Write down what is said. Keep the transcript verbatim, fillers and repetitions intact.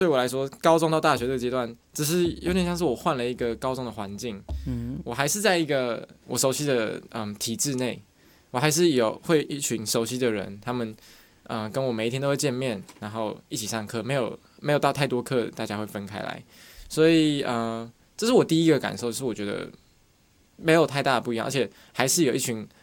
对我来说，高中到大学这个阶段，只是有点像是我换了一个高中的环境， 嗯， 我还是在一个我熟悉的嗯体制内，我还是有会一群熟悉的人，他们嗯、呃跟我每一天都会见面，然后一起上课，没有没有到太多课大家会分开来，所以呃，这是我第一个感受，是我觉得没有太大的不一样，而且还是有一群